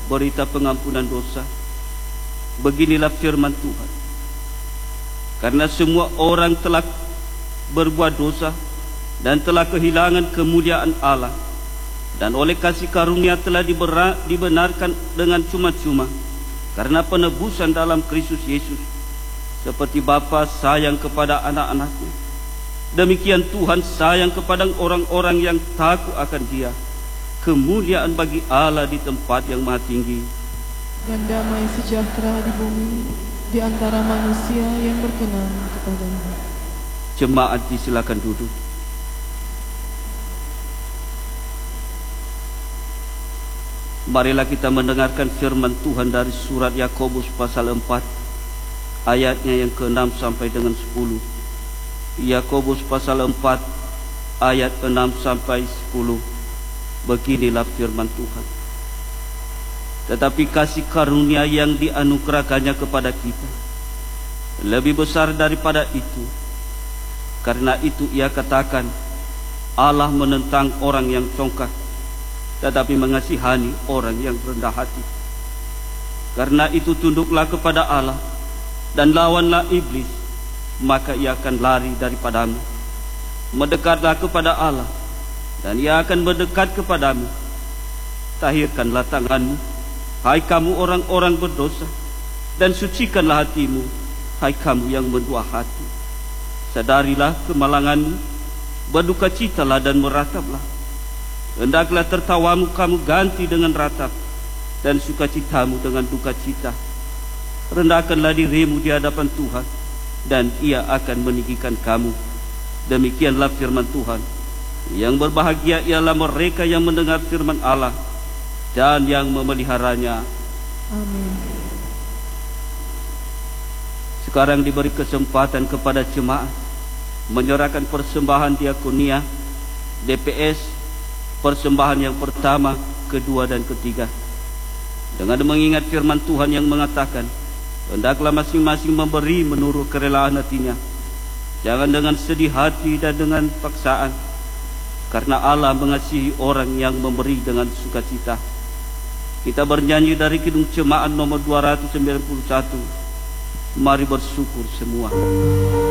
berita pengampunan dosa. Beginilah firman Tuhan. Karena semua orang telah berbuat dosa dan telah kehilangan kemuliaan Allah, dan oleh kasih karunia telah dibenarkan dengan cuma-cuma karena penebusan dalam Kristus Yesus. Seperti Bapa sayang kepada anak-anaknya, demikian Tuhan sayang kepada orang-orang yang takut akan Dia. Kemuliaan bagi Allah di tempat yang maha tinggi, dan damai sejahtera di bumi di antara manusia yang berkenan kepada-Nya. Jemaat disilakan duduk. Marilah kita mendengarkan firman Tuhan dari surat Yakobus pasal 4 ayatnya yang ke-6 sampai dengan 10. Yakobus pasal 4 ayat 6 sampai 10. Beginilah firman Tuhan. Tetapi kasih karunia yang dianugerahkannya kepada kita lebih besar daripada itu. Karena itu ia katakan, Allah menentang orang yang congkak, tetapi mengasihani orang yang rendah hati. Karena itu tunduklah kepada Allah dan lawanlah iblis, maka ia akan lari daripadamu. Mendekatlah kepada Allah, dan ia akan mendekat kepadamu. Tahirkanlah tanganmu, hai kamu orang-orang berdosa, dan sucikanlah hatimu, hai kamu yang mendua hati. Sadarilah kemalanganmu, berdukacitalah dan merataplah. Hendaklah tertawamu kamu ganti dengan ratap, dan sukacitamu dengan dukacita. Rendahkanlah dirimu di hadapan Tuhan, dan Ia akan meninggikan kamu. Demikianlah firman Tuhan. Yang berbahagia ialah mereka yang mendengar firman Allah dan yang memeliharanya. Amin. Sekarang diberi kesempatan kepada jemaat menyerahkan persembahan diakonia, DPS, persembahan yang pertama, kedua dan ketiga. Dengan mengingat firman Tuhan yang mengatakan, hendaklah masing-masing memberi menurut kerelaan hatinya, jangan dengan sedih hati dan dengan paksaan, karena Allah mengasihi orang yang memberi dengan sukacita. Kita bernyanyi dari Kidung Jemaat nomor 291. Mari bersyukur semua.